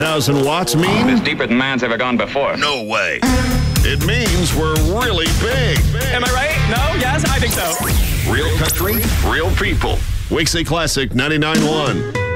1,000 watts mean? It's deeper than man's ever gone before. No way. It means we're really big. Am I right? No? Yes? I think so. Real country, real people. Weeksy Classic 99.1.